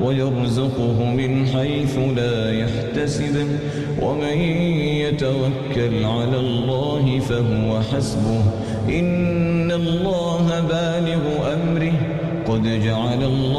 ويرزقه من حيث لا يحتسب ومن يتوكل على الله فهو حسبه إن الله بالغ أمره قد جعل الله